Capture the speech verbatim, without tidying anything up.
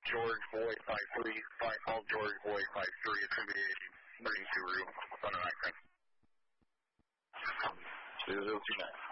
George Boy five three, five Paul George Boy five three. It's going to be a Marine Suru on an accent. zero zero two nine.